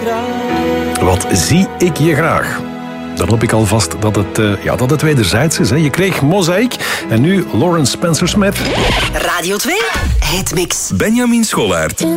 Wat zie ik je graag? Dan hoop ik alvast dat het wederzijds is. Hè. Je kreeg Mozaïek en nu Lawrence Spencer-Smith. Radio 2, Hitmix. Benjamin Schollaert.